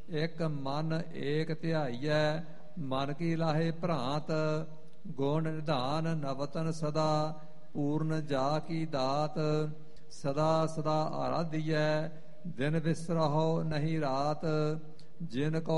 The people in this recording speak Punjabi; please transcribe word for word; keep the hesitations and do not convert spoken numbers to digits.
ਇਕ ਮਨ ਏਕ ਧਿਆਈਐ ਮਨ ਕੀ ਲਾਹੇ ਭਰਾਂਤ ਗੁਣ ਨਿਧਾਨ ਨਵਤਨ ਸਦਾ ਪੂਰਨ ਜਾ ਕੀ ਦਾਤ ਸਦਾ ਸਦਾ ਆਰਾਧੀਐ ਦਿਨ ਵਿਸਰਹੁ ਨਹੀਂ ਰਾਤ ਜਿਨ ਕੋ